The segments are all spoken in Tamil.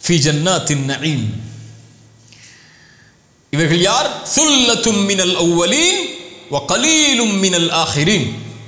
ஃபீ ஜன்னாத்தின் நஈம். இவர்கள் யார்? சுல்லத்தும் மினல் அவ்வலீன் வ கலீலும் மினல் ஆஹிரீன்.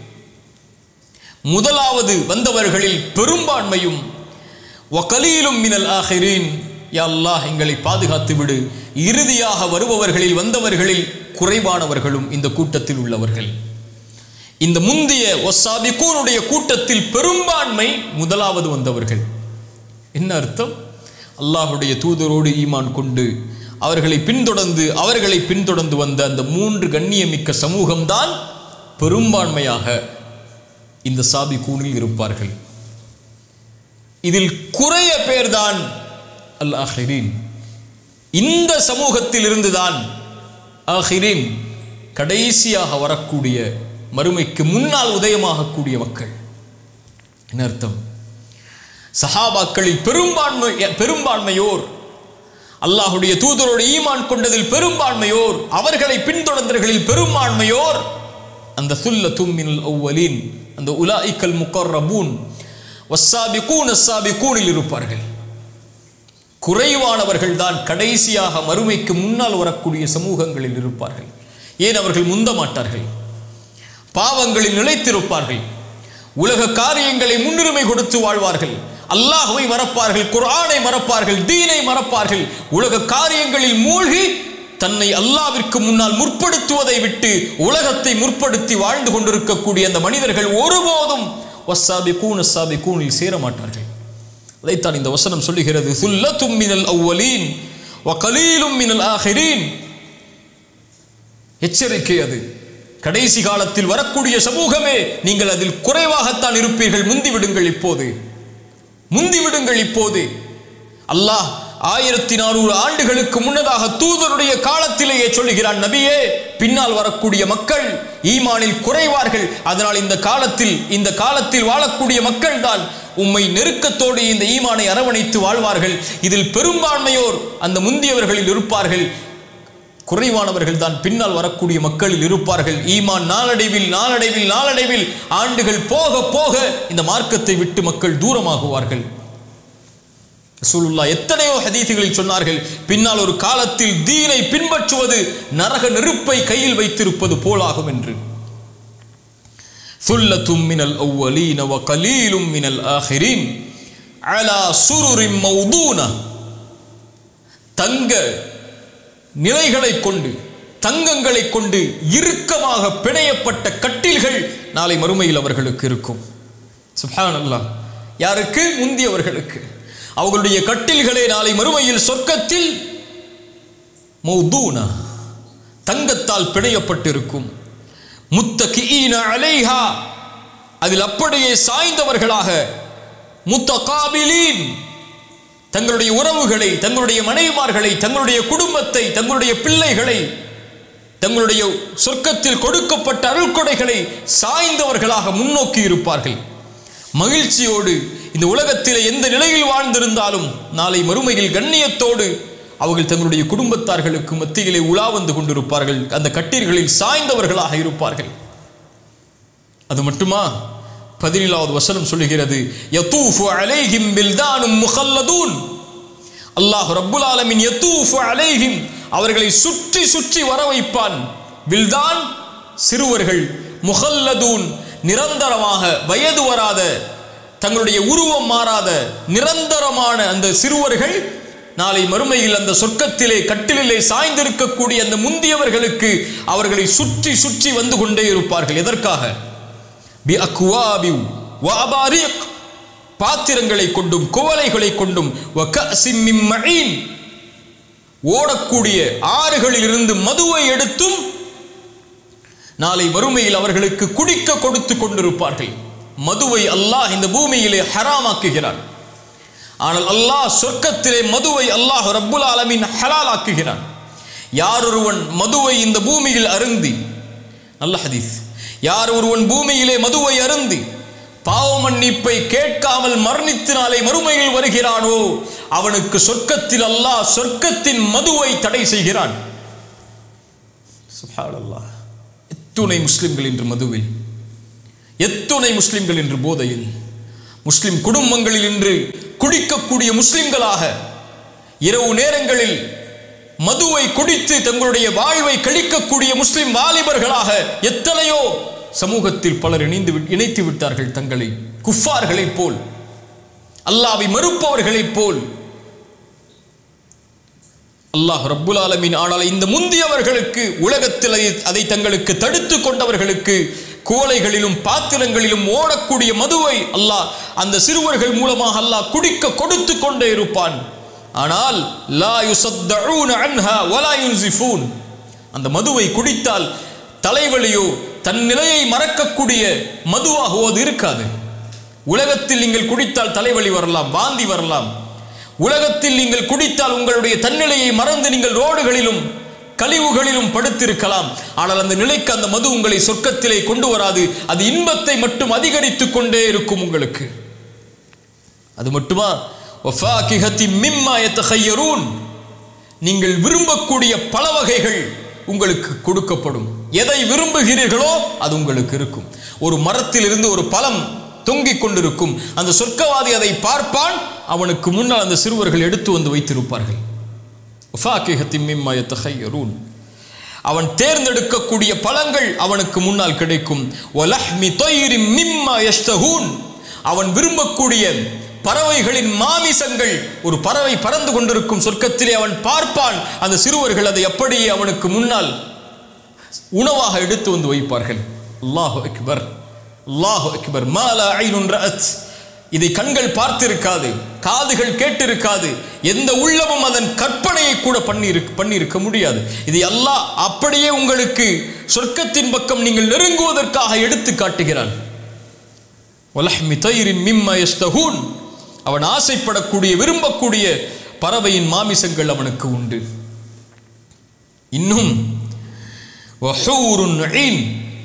முதலாவது வந்தவர்களில் பெரும்பான்மையும் வ கலீலும் மினல் ஆஹிரீன், யா அல்லாஹ் எங்களை பாதுகாத்து விடு, இறுதியாக வருபவர்களில் வந்தவர்களில் குறைவானவர்களும் இந்த கூட்டத்தில் உள்ளவர்கள். இந்த முந்திய வஸ்ஸாபிகூனுடைய கூட்டத்தில் பெரும்பான்மை முதலாவது வந்தவர்கள். என்ன அர்த்தம்? அல்லாஹுடைய தூதரோடு ஈமான் கொண்டு அவர்களை பின்தொடர்ந்து வந்த அந்த 3 கண்ணியமிக்க சமூகம்தான் பெரும்பான்மையாக இந்த சாபிகூனில் இருப்பார்கள். இதில் குறைய பேர்தான் அல் ஆஹிரீன். இந்த சமூகத்தில் இருந்துதான் ஆஹிரீன், கடைசியாக வரக்கூடிய மறுமைக்கு முன்னால் உதயமாகக்கூடிய மக்கள். என்ன அர்த்தம்? சஹாபாக்களில் பெரும்பான்மையோர், அல்லாஹுடைய தூதரோடு ஈமான் கொண்டதில் பெரும்பான்மையோர், அவர்களை பின்தொடர்ந்தவர்களில் பெரும்பான்மையோர் அந்த சுல்லத்தும் மினல் அவ்வலீன், அந்த உலாயிக்கல் முகர்ரபூன் வஸ்ஸாபிகூன் அஸ்ஸாபிகூனில் இருப்பார்கள். குறைவானவர்கள் தான் கடைசியாக மறுமைக்கு முன்னால் வரக்கூடிய சமூகங்களில் இருப்பார்கள். ஏன்? அவர்கள் முந்த மாட்டார்கள், பாவங்களில் நிலைத்திருப்பார்கள், உலக காரியங்களை முன்னுரிமை கொடுத்து வாழ்வார்கள், அல்லாஹ்வை மறப்பார்கள், குர்ஆனை மறப்பார்கள், தீனை மறப்பார்கள், உலக காரியங்களில் மூழ்கி தன்னை அல்லாஹ்விற்கு முன்னால் முற்படுத்துவதை விட்டு உலகத்தை முற்படுத்தி வாழ்ந்து கொண்டிருக்கக்கூடிய அந்த மனிதர்கள் ஒருபோதும் வஸ்ஸாபிகூன் அஸ்ஸாபிகூனில் சேர மாட்டார்கள். அதைத்தான் இந்த வசனம் சொல்லுகிறது, சுல்லத்தும் மினல் அவ்வலீன் வ கலீலும் மினல் ஆஹிரீன். எச்சரிக்கை அது. கடைசி காலத்தில் வரக்கூடிய சமூகமே, நீங்கள் அதில் குறைவாகத்தான் இருப்பீர்கள், முந்திவிடுங்கள் இப்போது. அல்லாஹ் 1400 ஆண்டுகளுக்கு முன்னதாக தூதருடைய காலத்திலேயே சொல்லுகிறான், நபியே, பின்னால் வரக்கூடிய மக்கள் ஈமானில் குறைவார்கள், அதனால் இந்த காலத்தில் வாழக்கூடிய மக்கள் தான் உம்மை நெருக்கத்தோடு இந்த ஈமானை அரவணைத்து வாழ்வார்கள். இதில் பெரும்பான்மையோர் அந்த முந்தியவர்களில் இருப்பார்கள், குறைவானவர்கள் தான் பின்னால் வரக்கூடிய மக்களில் இருப்பார்கள். ஈமான் நாளடைவில் ஆண்டுகள் போக போக இந்த மார்க்கத்தை விட்டு மக்கள் தூரமாகுவார்கள். ரசூலுல்லாஹ் எத்தனையோ ஹதீஸுகளில் சொன்னார்கள், பின்னால் ஒரு காலத்தில் தீனை பின்பற்றுவது நரக நெருப்பை கையில் வைத்திருப்பது போலாகும் என்று. சுல்லத்தும் மினல் அவ்வலீன வ கலீலும் மினல் ஆஹிரீன் அலா சுருரின் மௌதூனா. தங்க நிலைகளை கொண்டு, தங்கங்களை கொண்டு இறுக்கமாக பிணையப்பட்ட கட்டில்கள் நாளை மறுமையில் அவர்களுக்கு இருக்கும். சுப்ஹானல்லாஹ். யாருக்கு? முந்தியவர்களுக்கு. அவர்களுடைய கட்டில்களே நாளை மறுமையில் சொர்க்கத்தில் மௌதூனா, தங்கத்தால் பிணையப்பட்டிருக்கும். முத்தகிஈன அலைஹா, அதில் அப்படியே சாய்ந்தவர்களாக. முத்தகாபிலீன், தங்களுடைய உறவுகளை, தங்களுடைய மனைவிமார்களை, தங்களுடைய குடும்பத்தை, தங்களுடைய பிள்ளைகளை, தங்களுடைய சொர்க்கத்தில் கொடுக்கப்பட்ட அருள்கொடைகளை சாய்ந்தவர்களாக முன்னோக்கி இருப்பார்கள். மகிழ்ச்சியோடு இந்த உலகத்திலே எந்த நிலையில் வாழ்ந்திருந்தாலும் நாளை மறுமையில் கண்ணியத்தோடு அவர்கள் தங்களுடைய குடும்பத்தார்களுக்கு மத்தியிலே உலா வந்து கொண்டிருப்பார்கள். அந்த கட்டீர்களில் சாய்ந்தவர்களாக இருப்பார்கள். அது மட்டுமா? 17வது வசனம் சொல்லுகிறது, யதூஃபு அலைஹிம் பில்தானும் முகல்லதூன். அல்லாஹ் ரப்புல் ஆலமீன் யதூஃபு அலைஹிம், அவர்களை சுற்றி சுற்றி வர வைப்பான். பில்தான் சிறுவர்கள், முகல்லதூன் நிரந்தரமாக வயது வராத, தங்களுடைய உருவம் மாறாத நிரந்தரமான அந்த சிறுவர்கள் நாளை மறுமையில் அந்த சொர்க்கத்திலே கட்டிலே சாய்ந்திருக்கக்கூடிய அந்த முந்தியவர்களுக்கு அவர்களை சுற்றி சுற்றி வந்து கொண்டே இருப்பார்கள். எதற்காக? பி அக்வாபி வ அபாரிக், பாத்திரங்களை கொண்டும் குவளைகளை கொண்டும், வ கஸிம் மின் மஈன், ஓடக்கூடிய ஆறுகளில் இருந்து மதுவை எடுத்தும் நாளை மறுமையில் அவர்களுக்கு குடிக்க கொடுத்து கொண்டிருப்பார்கள். மதுவை அல்லாஹ் இந்த பூமியிலே ஹராமாக்குகிறான். ஆனால் அல்லாஹ் சொர்க்கத்திலே மதுவை அல்லாஹ் ரப்புல் ஆலமீன் ஹலால் ஆக்குகிறான். யார் ஒருவன் மதுவை இந்த பூமியில் அருந்தி, நல்ல ஹதீஸ், யார் ஒருவன் பூமியிலே மதுவை அருந்தி பாவ மன்னிப்பை கேட்காமல் மரணித்து நாளை மறுமையில் வருகிறானோ அவனுக்கு சொர்க்கத்தில் அல்லாஹ் சொர்க்கத்தின் மதுவை தடை செய்கிறான். சுப்ஹானல்லாஹ். எத்துணை முஸ்லிம்கள் இன்று மதுவில், எத்துணை முஸ்லிம்கள் இன்று போதையில், முஸ்லிம் குடும்பங்களில் இன்று குடிக்கக்கூடிய முஸ்லிம்களாக இரவு நேரங்களில் மதுவை குடித்து தங்களுடைய வாழ்வை கழிக்கக்கூடிய முஸ்லிம் வாலிபர்களாக எத்தனையோ சமூகத்தில் பலர் இணைத்து விட்டார்கள். தங்களை குஃபார்களைப் போல், அல்லாஹ்வை மறுப்பவர்களைப் போல். அல்லாஹ் ரப்புல் ஆலமீன் ஆனால் இந்த முந்தியவர்களுக்கு, உலகத்தில் அதை தங்களுக்கு தடுத்து கொண்டவர்களுக்கு, கோலைகளிலும் பாத்திரங்களிலும் ஓடக்கூடிய மதுவை அல்லாஹ் அந்த சிறுவர்கள் மூலமாக அல்லாஹ் குடிக்க கொடுத்து கொண்டே இருப்பான். ஆனால் லா யுஸத்தஊன அன்ஹா வலா யுன்ஸிஃபூன், அந்த மதுவை குடித்தால் தலைவலியோ தன் நிலையை மறக்கக்கூடிய மதுவாகவோ அது இருக்காது. உலகத்தில் நீங்கள் குடித்தால் தலைவலி வரலாம், வாந்தி வரலாம். உலகத்தில் நீங்கள் குடித்தால் உங்களுடைய தன்னிலையை மறந்து நீங்கள் ரோடுகளிலும் கழிவுகளிலும் படுத்திருக்கலாம். ஆனால் அந்த நிலைக்கு அந்த மது உங்களை சொர்க்கத்திலே கொண்டு வராது. அது இன்பத்தை மட்டும் அதிகரித்து கொண்டே இருக்கும் உங்களுக்கு. அது மட்டுமா, வஃபாகிஹத்தி மிம்மா யதஹய்யரூன், நீங்கள் விரும்பக்கூடிய பல வகைகள் உங்களுக்கு கொடுக்கப்படும். எதை விரும்புகிறீர்களோ அது உங்களுக்கு இருக்கும். ஒரு மரத்தில் இருந்து ஒரு பழம் தொங்கிக் கொண்டிருக்கும். அந்த சொர்க்கவாதி அதை பார்ப்பான், அவனுக்கு முன்னால் அந்த சிறுவர்கள் எடுத்து வந்து வைத்திருப்பார்கள். வஃபாகிஹத்தி மிம்மா யதஹய்யரூன், அவன் தேர்ந்தெடுக்கக்கூடிய பழங்கள் அவனுக்கு முன்னால் கிடைக்கும். வலஹ்மி தைரி மிம்மா யஷ்தஹூன், அவன் விரும்பக்கூடிய பறவைகளின் மாமிசங்கள், ஒரு பறவை பறந்து கொண்டிருக்கும் சொர்க்கத்திலே அவன் பார்ப்பான். அந்த சிறுவர்கள் அதை அப்படியே அவனுக்கு முன்னால் உணவாக எடுத்து வந்து வைப்பார்கள். அல்லாஹு அக்பர், அல்லாஹு அக்பர். மா லா ஐனுன் ரஅத், இதை கண்கள் பார்த்திருக்காது, காதுகள் கேட்டிருக்காது, எந்த உள்ளமும் அதன் கற்பனையை கூட பண்ணியிருக்க முடியாது. இது அல்லாஹ் அப்படியே உங்களுக்கு சொர்க்கத்தின் பக்கம் நீங்கள் நெருங்குவதற்காக எடுத்து காட்டுகிறான். வலஹ்மி தைரி மிம்மா யஷ்தஹூன், அவன் ஆசைப்படக்கூடிய விரும்பக்கூடிய பறவையின் மாமிசங்கள் அவனுக்கு உண்டு. இன்னும் வஹூருன் ஈன்,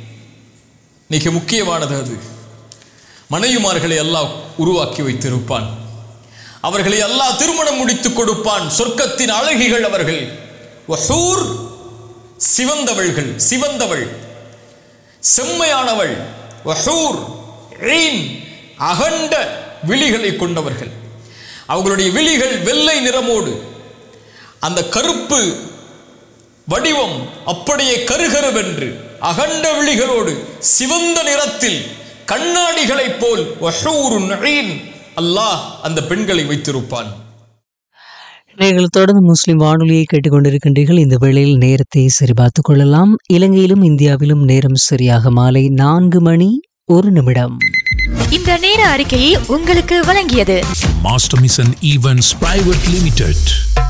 மிக முக்கியமானது அது. மனைவிமார்களை அல்லாஹ் உருவாக்கி வைத்திருப்பான். அவர்களை அல்லாஹ் திருமணம் முடித்துக் கொடுப்பான். சொர்க்கத்தின் அழகிகள் அவர்கள். வஹூர், சிவந்தவள்கள், சிவந்தவள், செம்மையானவள். வஹூர் ஈன், அகண்ட விழிகளை கொண்டவர்கள். அவர்களுடைய விழிகள் வெள்ளை நிறமோடு, அந்த கருப்பு வடிவம் அப்படியே கருகருவென்று அகண்ட விழிகளோடு சிவந்த நிறத்தில் கண்ணாடிகளைப் போல் வஹூருன் ஈன், அல்லாஹ் அந்த பெண்களை வைத்திருப்பான். நீங்கள் தொடர்ந்து முஸ்லிம் வானொலியை கேட்டுக்கொண்டிருக்கின்றீர்கள். இந்த வேளையில் நேரத்தை சரிபார்த்துக் கொள்ளலாம். இலங்கையிலும் இந்தியாவிலும் நேரம் சரியாக மாலை 4:01. இந்த நேர அறிக்கையை உங்களுக்கு வழங்கியது Master Mission Events Private Limited.